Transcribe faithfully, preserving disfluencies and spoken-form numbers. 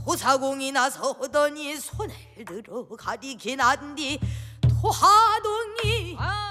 도사공이 나서더니 손을 들어 가리긴 한디 토하동이 아